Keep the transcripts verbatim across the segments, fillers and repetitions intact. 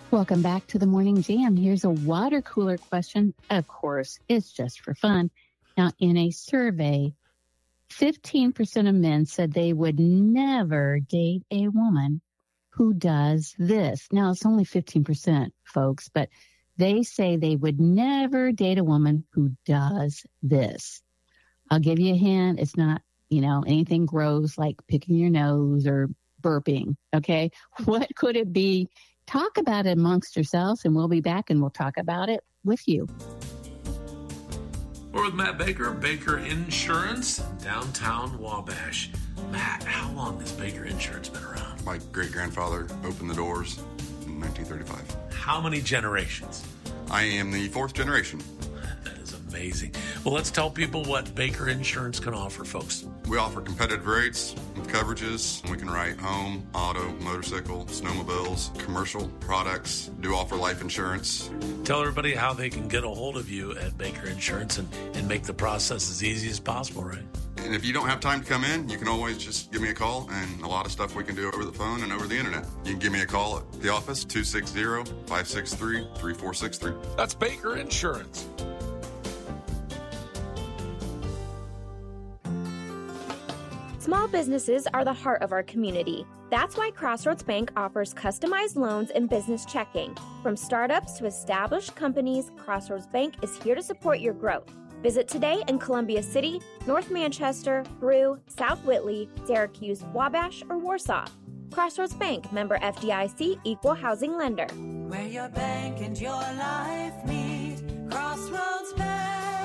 Welcome back to the Morning Jam. Here's a water cooler question. Of course, it's just for fun. Now, in a survey, fifteen percent of men said they would never date a woman who does this. Now, it's only fifteen percent, folks, but they say they would never date a woman who does this. I'll give you a hint. It's not, you know, anything gross like picking your nose or burping, okay? What could it be? Talk about it amongst yourselves, and we'll be back, and we'll talk about it with you. We're with Matt Baker, Baker Insurance, downtown Wabash. Matt, how long has Baker Insurance been around? My great-grandfather opened the doors in nineteen thirty-five. How many generations? I am the fourth generation. That is amazing. Well, let's tell people what Baker Insurance can offer, folks. We offer competitive rates with coverages. We can write home, auto, motorcycle, snowmobiles, commercial products, do offer life insurance. Tell everybody how they can get a hold of you at Baker Insurance and, and make the process as easy as possible, right? And if you don't have time to come in, you can always just give me a call, and a lot of stuff we can do over the phone and over the internet. You can give me a call at the office, two six zero, five six three, three four six three. That's Baker Insurance. Small businesses are the heart of our community. That's why Crossroads Bank offers customized loans and business checking. From startups to established companies, Crossroads Bank is here to support your growth. Visit today in Columbia City, North Manchester, Brew, South Whitley, Syracuse, Wabash, or Warsaw. Crossroads Bank, member F D I C, equal housing lender. Where your bank and your life meet, Crossroads Bank.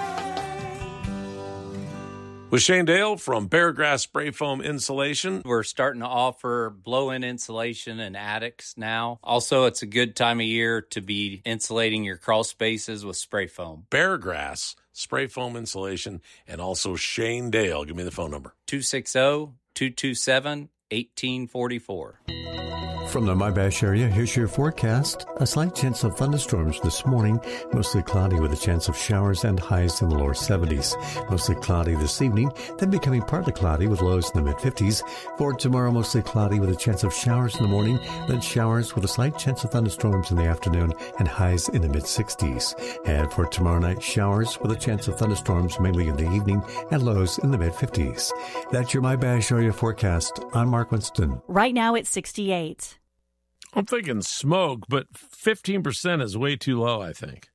With Shane Dale from Beargrass Spray Foam Insulation. We're starting to offer blow-in insulation in attics now. Also, it's a good time of year to be insulating your crawl spaces with spray foam. Beargrass Spray Foam Insulation, and also Shane Dale. Give me the phone number. two six zero, two two seven, one eight four four. From the Wabash area, here's your forecast. A slight chance of thunderstorms this morning, mostly cloudy with a chance of showers and highs in the lower seventies. Mostly cloudy this evening, then becoming partly cloudy with lows in the mid-fifties. For tomorrow, mostly cloudy with a chance of showers in the morning, then showers with a slight chance of thunderstorms in the afternoon and highs in the mid-sixties. And for tomorrow night, showers with a chance of thunderstorms mainly in the evening and lows in the mid-fifties. That's your Wabash area forecast. I'm Mark Winston. Right now it's sixty-eight. I'm thinking smoke, but fifteen percent is way too low, I think.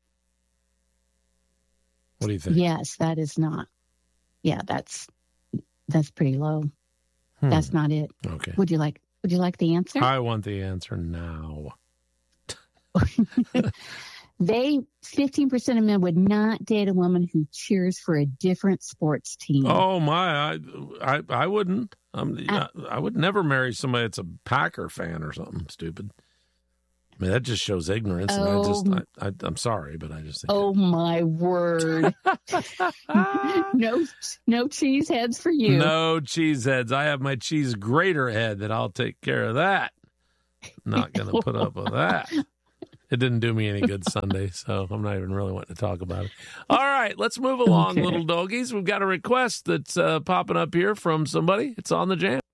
What do you think? Yes, that is not. Yeah, that's that's pretty low. Hmm. That's not it. Okay. Would you like would you like the answer? I want the answer now. They fifteen percent of men would not date a woman who cheers for a different sports team. Oh my, I I, I wouldn't. Um, I, I would never marry somebody that's a Packer fan or something stupid. I mean, that just shows ignorance. And oh, I just, I, I, I'm sorry, but I just think. Oh, that. my word. no, no cheese heads for you. No cheese heads. I have my cheese grater head that I'll take care of that. Not going to put up with that. It didn't do me any good Sunday, so I'm not even really wanting to talk about it. All right, let's move along, okay. Little doggies. We've got a request that's uh, popping up here from somebody. It's on the Jam.